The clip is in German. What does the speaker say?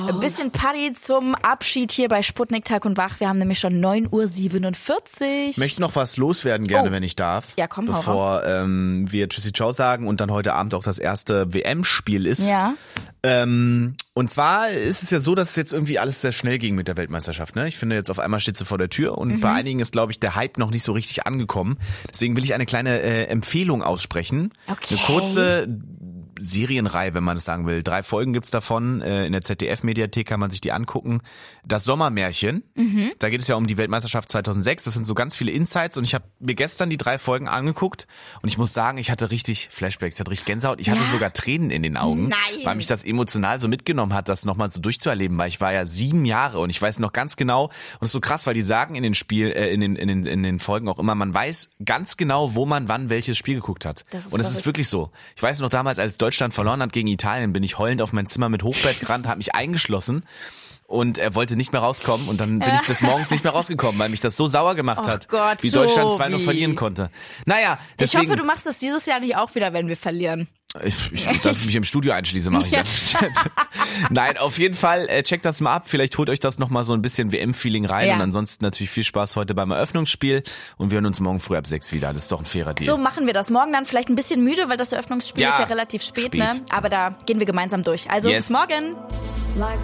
Ein bisschen Party zum Abschied hier bei Sputnik Tag und Wach. Wir haben nämlich schon 9:47 Uhr. Ich möchte noch was loswerden gerne, wenn ich darf. Ja, komm, hau raus. Bevor wir Tschüssi Ciao sagen und dann heute Abend auch das erste WM-Spiel ist. Ja. Und zwar ist es ja so, dass es jetzt irgendwie alles sehr schnell ging mit der Weltmeisterschaft. Ne? Ich finde, jetzt auf einmal steht sie vor der Tür und bei einigen ist, glaube ich, der Hype noch nicht so richtig angekommen. Deswegen will ich eine kleine Empfehlung aussprechen. Okay. Eine kurze Serienreihe, wenn man das sagen will. 3 Folgen gibt's davon. In der ZDF-Mediathek kann man sich die angucken. Das Sommermärchen. Da geht es ja um die Weltmeisterschaft 2006. Das sind so ganz viele Insights und ich habe mir gestern die 3 Folgen angeguckt und ich muss sagen, ich hatte richtig Flashbacks, ich hatte richtig Gänsehaut. Ich hatte sogar Tränen in den Augen, weil mich das emotional so mitgenommen hat, das nochmal so durchzuerleben, weil ich war ja 7 Jahre und ich weiß noch ganz genau, und es ist so krass, weil die sagen in den in den Folgen auch immer, man weiß ganz genau, wo man wann welches Spiel geguckt hat. Und es ist wirklich so. Ich weiß noch damals, als Deutschland verloren hat gegen Italien, bin ich heulend auf mein Zimmer mit Hochbett gerannt, habe mich eingeschlossen und er wollte nicht mehr rauskommen und dann bin ich bis morgens nicht mehr rausgekommen, weil mich das so sauer gemacht hat, Gott, wie Deutschland 2-0 verlieren konnte. Naja, deswegen, ich hoffe, du machst das dieses Jahr nicht auch wieder, wenn wir verlieren. Dass ich mich im Studio einschließe, mache ich das. Nein, auf jeden Fall, checkt das mal ab. Vielleicht holt euch das nochmal so ein bisschen WM-Feeling rein. Und ansonsten natürlich viel Spaß heute beim Eröffnungsspiel. Und wir hören uns morgen früh ab 6 wieder. Das ist doch ein fairer Deal. So machen wir das. Morgen dann vielleicht ein bisschen müde, weil das Eröffnungsspiel ist ja relativ spät. Ne? Aber da gehen wir gemeinsam durch. Also bis morgen.